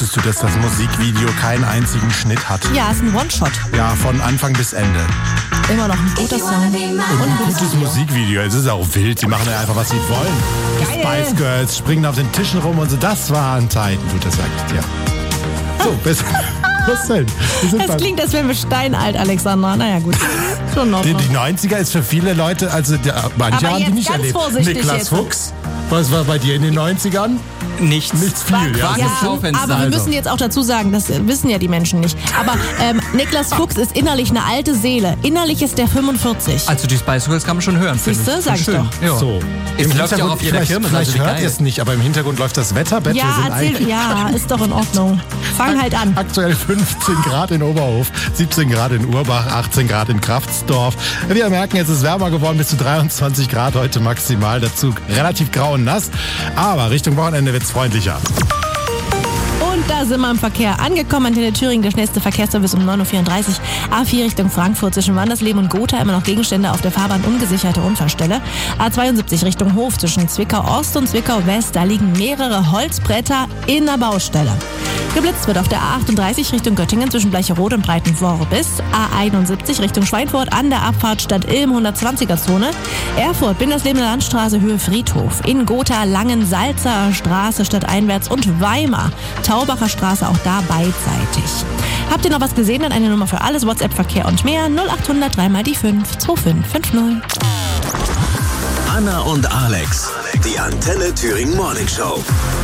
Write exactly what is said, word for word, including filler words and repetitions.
Wusstest du, dass das Musikvideo keinen einzigen Schnitt hat? Ja, ist ein One-Shot. Ja, von Anfang bis Ende. Immer noch ein guter Song. Und ein gutes Musikvideo. Es ist auch wild. Die machen ja einfach, was sie wollen. Die Geil. Spice Girls springen auf den Tischen rum und so. Das waren Zeiten, du, das sag ich dir. So, bis... Was denn? Wir sind Das beim- klingt, als wären wir steinalt, Alexandra. Naja, gut. Schon noch. Die, die neunziger ist für viele Leute, also der, manche Aber haben die jetzt nicht ganz erlebt. vorsichtig Niklas jetzt. Fuchs, was war bei dir in den neunzigern? Nichts. Nichts viel, ja. Quasi Ja, das Schaufenster. aber wir Also. müssen jetzt auch dazu sagen, das wissen ja die Menschen nicht. Aber ähm, Niklas Fuchs ist innerlich eine alte Seele. Innerlich ist der fünfundvierzig. Also die Spice Girls kann man schon hören. Siehst finde du? Sag ich Schön. doch. Ja. So. Es Im läuft ja auch auf jeder vielleicht, Kirmes, Vielleicht also wie hört geil. ihr es nicht, aber im Hintergrund läuft das Wetterbett. Ja, Wir sind erzähl, eigentlich ja, ist doch in Ordnung. Fang halt an. aktuell fünfzehn Grad in Oberhof, siebzehn Grad in Urbach, achtzehn Grad in Kraftsdorf. Wir merken, es ist wärmer geworden, bis zu dreiundzwanzig Grad heute maximal. Dazu relativ grau und nass, aber Richtung Wochenende wird es freundlicher. Und da sind wir im Verkehr angekommen. Antenne Thüringen, der schnellste Verkehrsservice um neun Uhr vierunddreißig. A vier Richtung Frankfurt zwischen Wandersleben und Gotha. Immer noch Gegenstände auf der Fahrbahn, ungesicherte Unfallstelle. A zweiundsiebzig Richtung Hof zwischen Zwickau Ost und Zwickau West. Da liegen mehrere Holzbretter in der Baustelle. Geblitzt wird auf der A achtunddreißig Richtung Göttingen zwischen Bleicherode und Breitenvorbis. A einundsiebzig Richtung Schweinfurt an der Abfahrt Stadt Ilm hundertzwanziger Zone. Erfurt, Binderslebene Landstraße, Höhe Friedhof. In Gotha, Langen, Salzer Straße stadteinwärts und Weimar. Taubacher Straße auch da beidseitig. Habt ihr noch was gesehen? Dann eine Nummer für alles, WhatsApp-Verkehr und mehr. null achthundert drei mal die fünf zwei fünf fünf null. Anna und Alex, die Antenne Thüringen Morning Show.